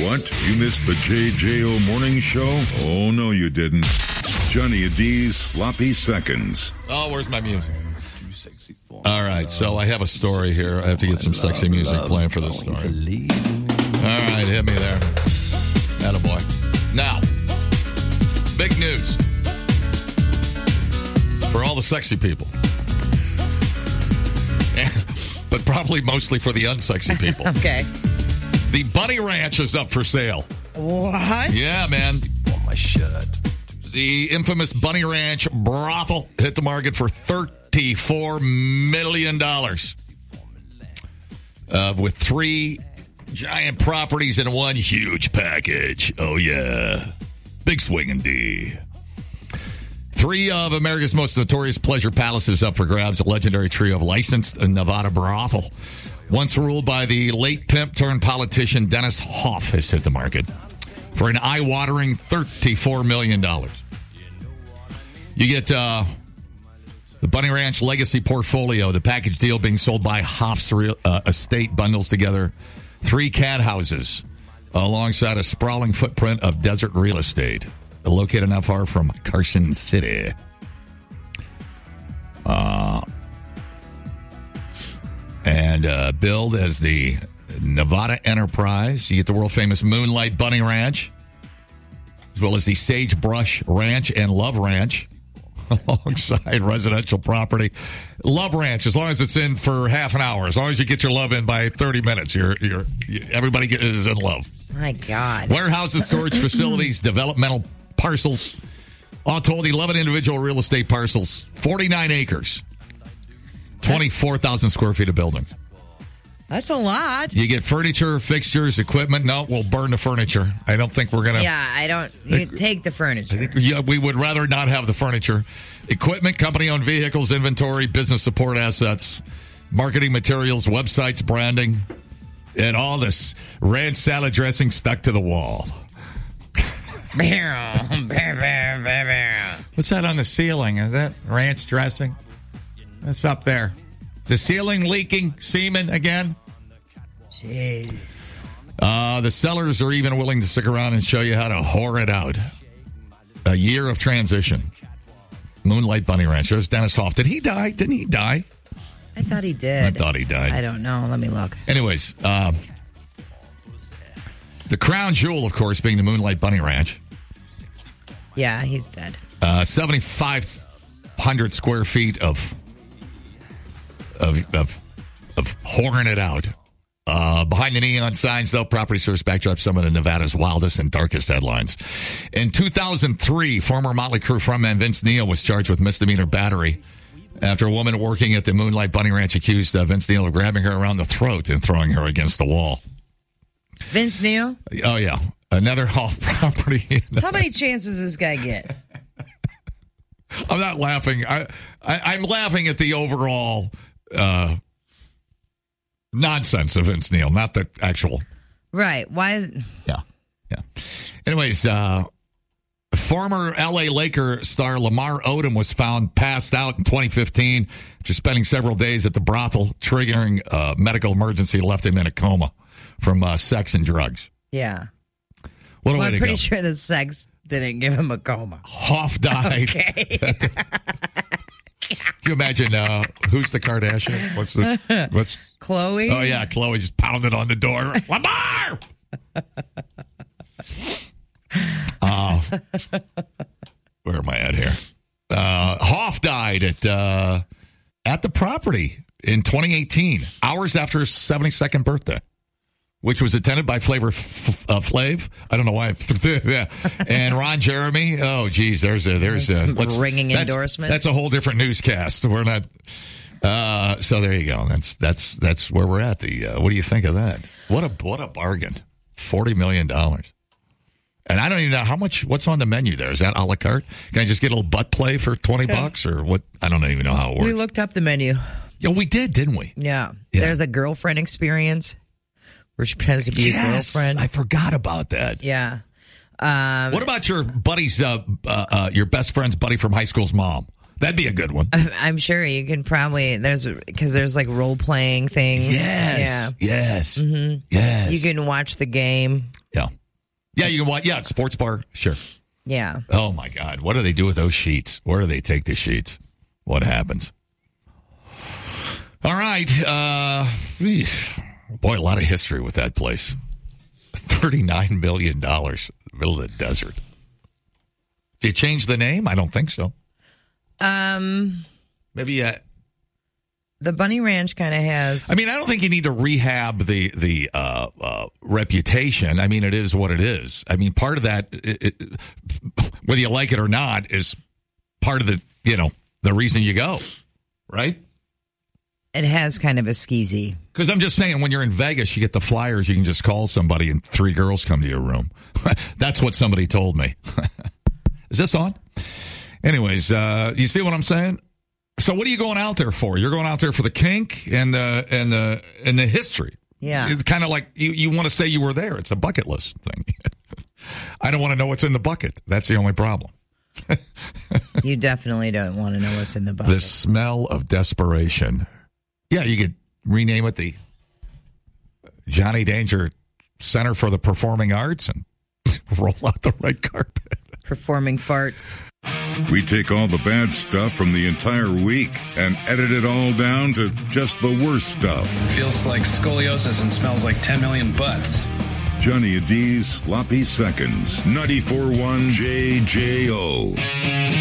What? You missed the JJO Morning Show? Oh, no, you didn't. Johnny D's Sloppy Seconds. Oh, where's my music? All right, so I have a story here. I have to get some sexy music playing for this story. All right, hit me there. Attaboy. Now, big news for all the sexy people. But probably mostly for the unsexy people. Okay. The Bunny Ranch is up for sale. What? Yeah, man. Oh, my shirt. The infamous Bunny Ranch brothel hit the market for $34 million. With 3 giant properties in one huge package. Oh, yeah. Big swinging D. 3 of America's most notorious pleasure palaces up for grabs. A legendary trio of licensed Nevada brothel. Once ruled by the late pimp turned politician Dennis Hoff has hit the market for an eye-watering $34 million. You get the Bunny Ranch Legacy Portfolio, the package deal being sold by Hoff's estate bundles together 3 cat houses alongside a sprawling footprint of desert real estate located not far from Carson City. And billed as the Nevada Enterprise. You get the world-famous Moonlight Bunny Ranch, as well as the Sagebrush Ranch and Love Ranch, alongside residential property. Love Ranch, as long as it's in for half an hour, as long as you get your love in by 30 minutes, everybody is in love. My God. Warehouses, storage facilities, developmental parcels, all told 11 individual real estate parcels, 49 acres. 24,000 square feet of building. That's a lot. You get furniture, fixtures, equipment. No, we'll burn the furniture. I don't think we're going to... Yeah, I don't... You take the furniture. Yeah, we would rather not have the furniture. Equipment, company-owned vehicles, inventory, business support assets, marketing materials, websites, branding, and all this ranch salad dressing stuck to the wall. What's that on the ceiling? Is that ranch dressing? That's up there. The ceiling leaking semen again? Jeez. The sellers are even willing to stick around and show you how to whore it out. A year of transition. Moonlight Bunny Ranch. There's Dennis Hoff. Did he die? Didn't he die? I thought he did. I thought he died. I don't know. Let me look. Anyways, the crown jewel, of course, being the Moonlight Bunny Ranch. Yeah, he's dead. 7,500 square feet of whoring it out. Behind the neon signs, though, property serves backdrop some of Nevada's wildest and darkest headlines. In 2003, former Motley Crue frontman Vince Neil was charged with misdemeanor battery after a woman working at the Moonlight Bunny Ranch accused Vince Neil of grabbing her around the throat and throwing her against the wall. Vince Neil? Oh, yeah. Another Hoff property. How many chances does this guy get? I'm not laughing. I'm laughing at the overall nonsense of Vince Neil, not the actual. Right. Why is it? Yeah. Anyways, former L.A. Laker star Lamar Odom was found passed out in 2015 after spending several days at the brothel, triggering a medical emergency, left him in a coma from sex and drugs. Yeah. What a way to go. I'm pretty sure the sex didn't give him a coma. Hoff died. Okay. Can you imagine who's the Kardashian? What's Khloe? Oh yeah, Khloe just pounded on the door. Lamar! Where am I at here? Hoff died at the property in 2018, hours after his 72nd birthday, which was attended by Flav. I don't know why. Yeah. And Ron Jeremy. Oh, geez. There's a ringing endorsement. That's a whole different newscast. We're not. So there you go. That's where we're at. What do you think of that? What a bargain. $40 million. And I don't even know what's on the menu there. Is that a la carte? Can I just get a little butt play for $20 or what? I don't even know how it works. We looked up the menu. Yeah, we did, didn't we? Yeah. There's a girlfriend experience, which pretends to be a girlfriend. I forgot about that. Yeah. What about your buddy's, your best friend's buddy from high school's mom? That'd be a good one. I'm sure you can probably, because there's like role-playing things. Yes. Yeah. Yes. Mm-hmm. Yes. You can watch the game. Yeah. Yeah, you can watch. Yeah, sports bar. Sure. Yeah. Oh, my God. What do they do with those sheets? Where do they take the sheets? What happens? All right. Boy, a lot of history with that place. $39 million in the middle of the desert. Did you change the name? I don't think so. Maybe the Bunny Ranch kind of has. I mean, I don't think you need to rehab the reputation. I mean, it is what it is. I mean, part of that, whether you like it or not, is part of the reason you go, right? It has kind of a skeezy. Because I'm just saying, when you're in Vegas, you get the flyers, you can just call somebody and 3 girls come to your room. That's what somebody told me. Is this on? Anyways, you see what I'm saying? So what are you going out there for? You're going out there for the kink and the history. Yeah. It's kind of like you want to say you were there. It's a bucket list thing. I don't want to know what's in the bucket. That's the only problem. You definitely don't want to know what's in the bucket. The smell of desperation. Yeah, you could rename it the Johnny Danger Center for the Performing Arts and roll out the red carpet. Performing farts. We take all the bad stuff from the entire week and edit it all down to just the worst stuff. Feels like scoliosis and smells like 10 million butts. Johnny and D's Sloppy Seconds. 94.1 JJO.